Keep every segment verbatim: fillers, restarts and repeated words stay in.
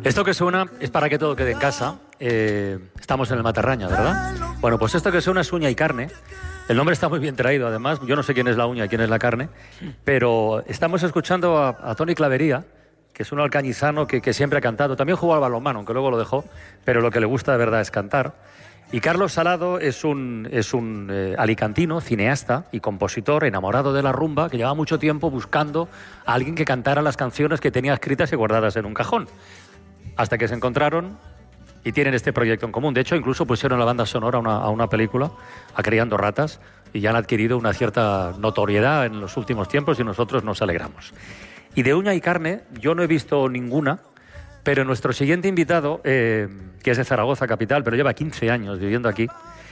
Esto que suena es para que todo quede en casa. Eh, estamos en el Matarraña, ¿verdad? Bueno, pues esto que suena es Uña y Carne. El nombre está muy bien traído, además. Yo no sé quién es la uña y quién es la carne, pero estamos escuchando a, a Toni Clavería, que es un alcañizano que, que siempre ha cantado. También jugó al balonmano, aunque luego lo dejó, pero lo que le gusta de verdad es cantar. Y Carlos Salado es un, es un eh, alicantino, cineasta y compositor enamorado de la rumba, que llevaba mucho tiempo buscando a alguien que cantara las canciones que tenía escritas y guardadas en un cajón. Hasta que se encontraron y tienen este proyecto en común. De hecho, incluso pusieron la banda sonora a una, a una película, a Criando Ratas, y ya han adquirido una cierta notoriedad en los últimos tiempos y nosotros nos alegramos. Y de Uña y Carne, yo no he visto ninguna, pero nuestro siguiente invitado, eh, que es de Zaragoza capital, pero lleva quince años viviendo aquí,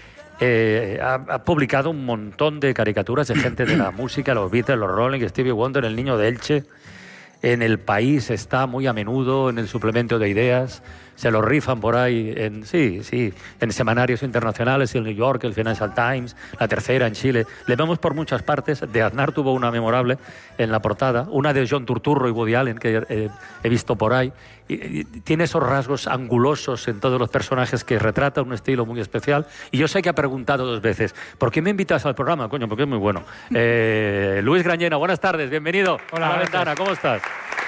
eh, ha, ha publicado un montón de caricaturas de gente de la música, los Beatles, los Rolling, Stevie Wonder, El Niño de Elche. En El País está muy a menudo, en el suplemento de ideas, se lo rifan por ahí, en, sí, sí, en semanarios internacionales, el New York, el Financial Times, La Tercera en Chile. Le vemos por muchas partes. De Aznar tuvo una memorable en la portada, una de John Turturro y Woody Allen, que eh, he visto por ahí. Y, y tiene esos rasgos angulosos en todos los personajes que retrata, un estilo muy especial. Y yo sé que ha preguntado dos veces, ¿por qué me invitas al programa? Coño, porque es muy bueno. Eh, Luis Grañena, buenas tardes, bienvenido. Hola, a La Ventana, ¿cómo estás?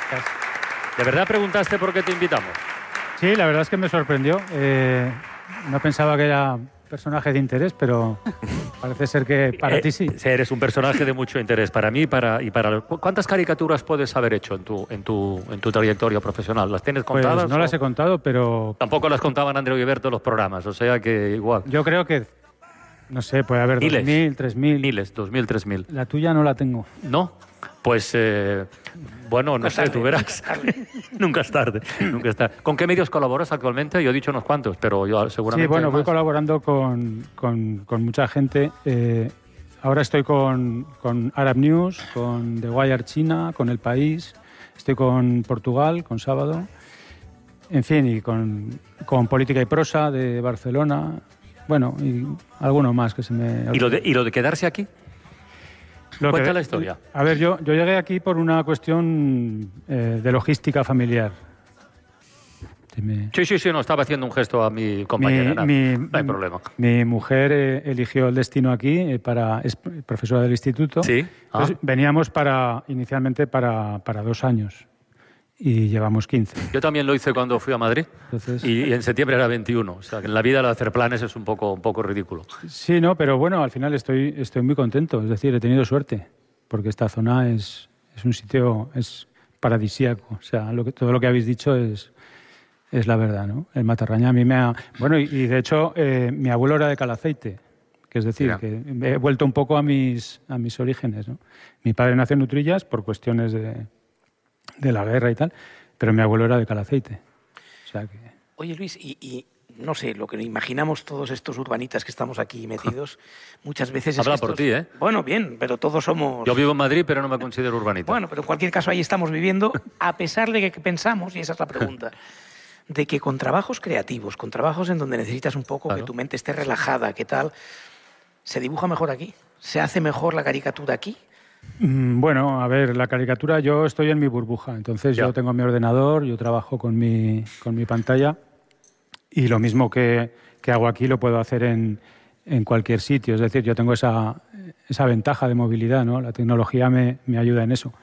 ¿De verdad preguntaste por qué te invitamos? Sí, la verdad es que me sorprendió. Eh, no pensaba que era personaje de interés, pero parece ser que para eh, ti sí. Eres un personaje de mucho interés para mí y para, y para... ¿Cuántas caricaturas puedes haber hecho en tu, en tu, en tu trayectoria profesional? ¿Las tienes contadas? Pues no o... las he contado, pero... Tampoco las contaban Andreu y Berto los programas, o sea que igual. Yo creo que, no sé, puede haber Miles. dos mil, tres mil. Miles, dos mil, tres mil. La tuya no la tengo. ¿No? Pues, eh, bueno, no nunca sé, tarde, tú verás. Nunca es tarde. Nunca es tarde. ¿Con qué medios colaboras actualmente? Yo he dicho unos cuantos, pero yo seguramente... Sí, bueno, hay voy más. colaborando con, con, con mucha gente. Eh, ahora estoy con, con Arab News, con The Wire China, con El País. Estoy con Portugal, con Sábado. En fin, y con, con Política y Prosa de Barcelona. Bueno, y alguno más que se me... ¿Y lo de, y lo de quedarse aquí? Lo Cuenta que- la historia. A ver, yo, yo llegué aquí por una cuestión eh, de logística familiar. Se me- Sí, sí, sí, no, estaba haciendo un gesto a mi compañera. Mi, nada, mi- no hay problema. Mi mujer eh, eligió el destino aquí, eh, para, es profesora del instituto. Sí. Ah. Entonces, veníamos para, inicialmente para, para dos años y llevamos quince. Yo también lo hice cuando fui a Madrid Entonces, y, y en septiembre era veintiuno. O sea, que en la vida lo de hacer planes es un poco, un poco ridículo. sí, no, pero bueno, al final estoy, estoy muy contento. Es decir, he tenido suerte porque esta zona es, es un sitio es paradisíaco. O sea, lo que, todo lo que habéis dicho es, es la verdad, ¿no? El Matarraña a mí me ha... Bueno, y, y de hecho, eh, mi abuelo era de Calaceite, que es decir, Mira. que he vuelto un poco a mis, a mis orígenes, ¿no? Mi padre nació en Utrillas por cuestiones de, de la guerra y tal, pero mi abuelo era de Calaceite. O sea que... Oye, Luis, y, y no sé, lo que imaginamos todos estos urbanitas que estamos aquí metidos, muchas veces es Habla que por estos- ti, ¿eh? Bueno, bien, pero todos somos... Yo vivo en Madrid, pero no me considero urbanita. Bueno, pero en cualquier caso ahí estamos viviendo, a pesar de que pensamos, y esa es la pregunta, de que con trabajos creativos, con trabajos en donde necesitas un poco Claro. que tu mente esté relajada, ¿qué tal? ¿Se dibuja mejor aquí? ¿Se hace mejor la caricatura aquí? Mm, Bueno, a ver, la caricatura, yo estoy en mi burbuja, entonces Ya. yo tengo mi ordenador, yo trabajo con mi, con mi pantalla y lo mismo que, que hago aquí lo puedo hacer en, en cualquier sitio, es decir, yo tengo esa, esa ventaja de movilidad, ¿no? La tecnología me, me ayuda en eso.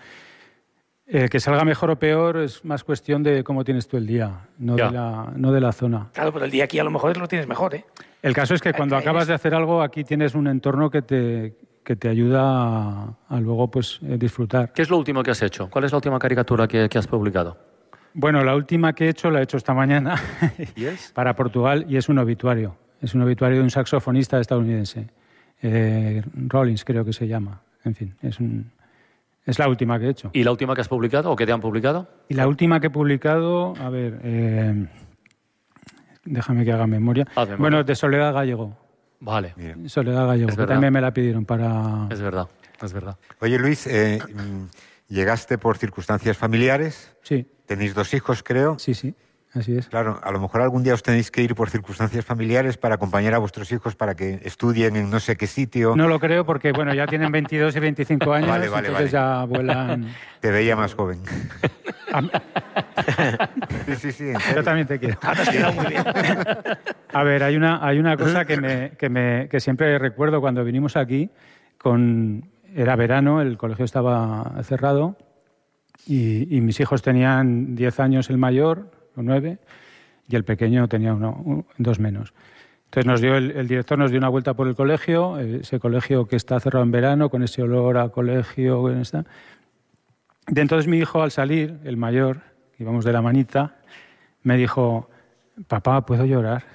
El que salga mejor o peor es más cuestión de cómo tienes tú el día, no, Ya. de la, no de la zona. Claro, pero el día aquí a lo mejor lo tienes mejor, ¿eh? El caso es que cuando Ahí acabas es- de hacer algo, aquí tienes un entorno que te, que te ayuda a, a luego pues, eh, disfrutar. ¿Qué es lo último que has hecho? ¿Cuál es la última caricatura que, que has publicado? Bueno, la última que he hecho la he hecho esta mañana ¿Y es? para Portugal y es un obituario. Es un obituario de un saxofonista estadounidense. Eh, Rollins creo que se llama. En fin, es, un, es la última que he hecho. ¿Y la última que has publicado o que te han publicado? Y la última que he publicado, a ver, eh, déjame que haga memoria. Haz memoria. Bueno, de Soledad Gallego. Vale, Soledad Gallego, Es que verdad. también me la pidieron para... es verdad, es verdad. Oye, Luis, eh, mm, llegaste por circunstancias familiares, Sí, tenéis dos hijos, creo. sí, sí, así es. Claro, a lo mejor algún día os tenéis que ir por circunstancias familiares para acompañar a vuestros hijos para que estudien en no sé qué sitio. No lo creo porque, bueno, ya tienen veintidós y veinticinco años, Vale, vale, entonces vale. ya vuelan... Te veía más joven. Sí, sí, sí. Yo también te quiero. Ah, te has quedado muy bien. A ver, hay una, hay una cosa que, me, que, me, que siempre recuerdo cuando vinimos aquí. Con, era verano, el colegio estaba cerrado y, y mis hijos tenían diez años el mayor, o nueve, y el pequeño tenía uno, un, dos menos. Entonces nos dio el, el director nos dio una vuelta por el colegio, ese colegio que está cerrado en verano, con ese olor a colegio. Con esta. De entonces mi hijo, al salir, el mayor, íbamos de la manita, me dijo, papá, ¿puedo llorar?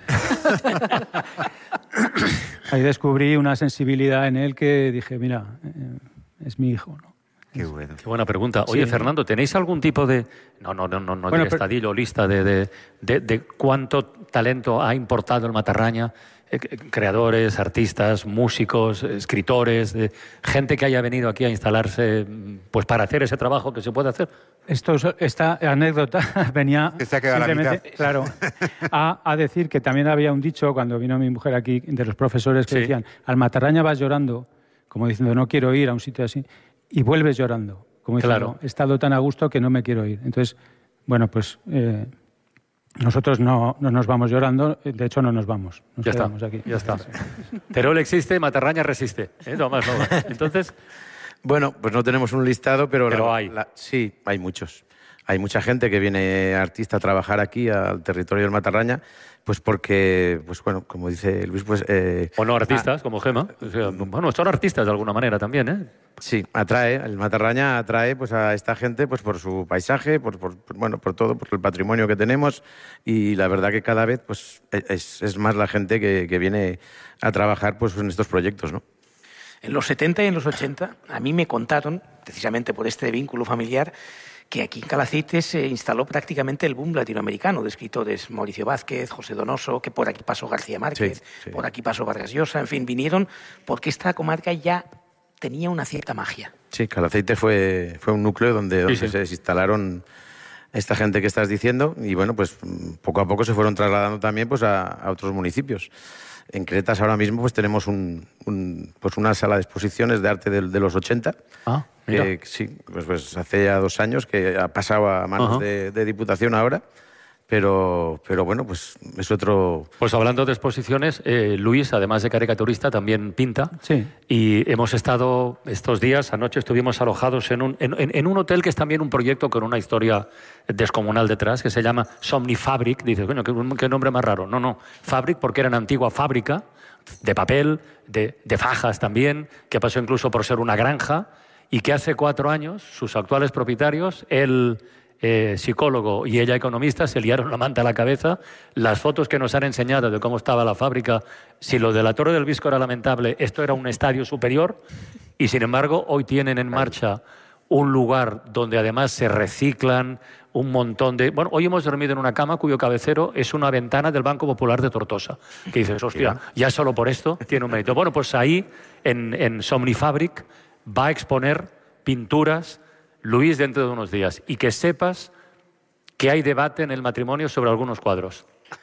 Ahí descubrí una sensibilidad en él que dije, mira, eh, es mi hijo, ¿no? Qué bueno. Qué buena pregunta. Oye, Sí. Fernando, ¿tenéis algún tipo de... No, no, no, no, no Bueno, de pero- estadillo, lista de, de, de, de cuánto talento ha importado el Matarraña? Eh, creadores, artistas, músicos, escritores, de gente que haya venido aquí a instalarse pues para hacer ese trabajo que se puede hacer. Esto, es- esta anécdota venía Que se ha quedado a la simplemente, mitad. claro, a, a decir que también había un dicho cuando vino mi mujer aquí de los profesores que Sí. decían, al Matarraña vas llorando, como diciendo, no quiero ir a un sitio así, y vuelves llorando, como diciendo, Claro. he estado tan a gusto que no me quiero ir. Entonces, bueno, pues eh, nosotros no, no nos vamos llorando, de hecho no nos vamos, nos Ya está, quedamos aquí. ya está. Terol existe, Matarraña resiste. ¿eh? No más, no más. Entonces, Bueno, pues no tenemos un listado, pero... Pero la- hay. la- sí, hay muchos. Hay mucha gente que viene artista a trabajar aquí, al territorio del Matarraña, pues porque, pues bueno, como dice Luis, pues... eh, o no artistas, como Gema. O sea, bueno, son artistas de alguna manera también, ¿eh? Sí, atrae, el Matarraña atrae pues a esta gente pues por su paisaje, por, por- por, bueno, por todo, por el patrimonio que tenemos, y la verdad que cada vez pues es, es más la gente que, que viene a trabajar pues en estos proyectos, ¿no? En los setenta y en los ochenta, a mí me contaron, precisamente por este vínculo familiar, que aquí en Calacete se instaló prácticamente el boom latinoamericano de escritores. Mauricio Vázquez, José Donoso, que por aquí pasó García Márquez, Sí, sí. por aquí pasó Vargas Llosa, en fin, vinieron porque esta comarca ya tenía una cierta magia. Sí, Calaceite fue, fue un núcleo donde, donde sí. se instalaron esta gente que estás diciendo, y bueno, pues mm, poco a poco se fueron trasladando también pues a, a otros municipios. En Cretas ahora mismo pues tenemos un, un- pues una sala de exposiciones de arte de, de los ochenta. Ah, mira. que, sí, pues, pues hace ya dos años que ha pasado a manos Ajá. de, de Diputación ahora, pero, pero bueno, pues es otro... Pues hablando de exposiciones, eh, Luis, además de caricaturista, también pinta. Sí. Y hemos estado estos días, anoche estuvimos alojados en un, en, en- en un hotel que es también un proyecto con una historia descomunal detrás, que se llama Somnifabric. Dices, bueno, ¿qué, qué nombre más raro. No, no, Fabric porque era una antigua fábrica de papel, de, de fajas también, que pasó incluso por ser una granja, y que hace cuatro años sus actuales propietarios, el eh, psicólogo y ella economista, se liaron la manta a la cabeza. Las fotos que nos han enseñado de cómo estaba la fábrica, si lo de la Torre del Visco era lamentable, esto era un estadio superior, y sin embargo hoy tienen en marcha un lugar donde además se reciclan un montón de... Bueno, hoy hemos dormido en una cama cuyo cabecero es una ventana del Banco Popular de Tortosa. Que dices, hostia, ya solo por esto tiene un mérito. Bueno, pues ahí, en, en Somnifabric, va a exponer pinturas Luis dentro de unos días. Y que sepas que hay debate en el matrimonio sobre algunos cuadros.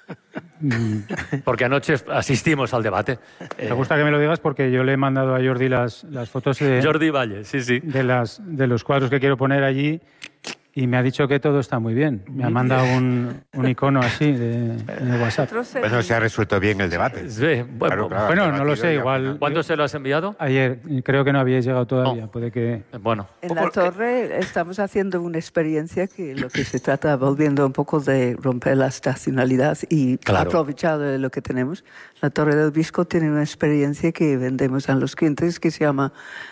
Porque anoche asistimos al debate. Me gusta que me lo digas porque yo le he mandado a Jordi las, las fotos de, Jordi Valle, sí, sí. de, las, de los cuadros que quiero poner allí y me ha dicho que todo está muy bien. Me ha mandado un, un icono así de, en el WhatsApp. Bueno, se ha resuelto bien el debate. Sí, bueno, Claro, claro, Bueno, ha no lo debatido sé, y al igual- final- ¿Cuándo se lo has enviado? Ayer, creo que no habíais llegado todavía. No. Puede que... Bueno, En la torre estamos haciendo una experiencia que lo que se trata, volviendo un poco de romper la estacionalidad y Claro. aprovechar de lo que tenemos. La Torre del Visco tiene una experiencia que vendemos a los clientes que se llama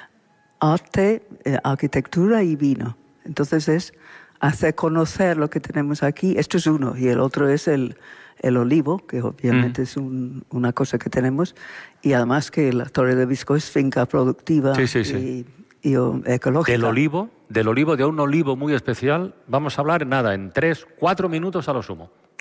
Arte, eh, Arquitectura y Vino. Entonces es hacer conocer lo que tenemos aquí. Esto es uno y el otro es el, el olivo, que obviamente Mm. es un- una cosa que tenemos. Y además que la Torre del Visco es finca productiva Sí, sí, sí. y, y o- ecológica. del olivo, del olivo, de un olivo muy especial, vamos a hablar en nada, en tres, cuatro minutos a lo sumo.